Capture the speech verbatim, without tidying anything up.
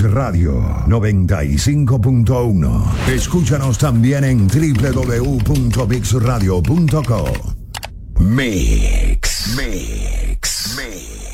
Radio noventa y cinco punto uno. Escúchanos también en doble u doble u doble u punto mix radio punto com. Mix, Mix, Mix.